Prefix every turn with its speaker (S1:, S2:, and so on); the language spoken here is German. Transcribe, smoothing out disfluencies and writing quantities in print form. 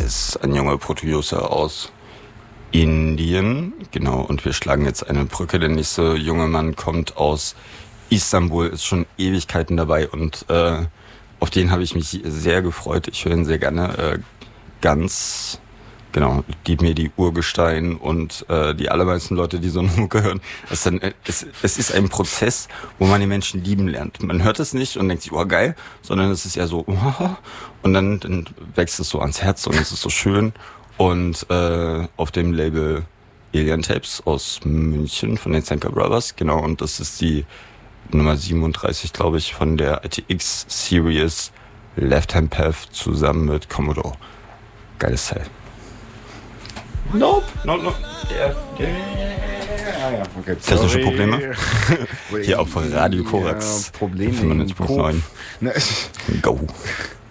S1: ist ein junger Producer aus Indien, genau, und wir schlagen jetzt eine Brücke. Der nächste junge Mann kommt aus Istanbul, ist schon Ewigkeiten dabei und auf den habe ich mich sehr gefreut. Ich höre ihn sehr gerne. Ganz, genau, die Urgestein und die allermeisten Leute, die so eine Mucke hören. Es ist ein Prozess, wo man die Menschen lieben lernt. Man hört es nicht und denkt sich, oh geil, sondern es ist eher so, und dann wächst es so ans Herz und es ist so schön. Und auf dem Label Alien Tapes aus München von den Zenker Brothers, genau, und das ist die Nummer 37, glaube ich, von der ITX Series Left Hand Path zusammen mit Commodore. Geiles Teil. Nope.
S2: Okay,
S1: technische Probleme. Hier auf Radio Korax.
S2: Probleme
S1: 95.9.
S2: im Kopf.
S1: Go.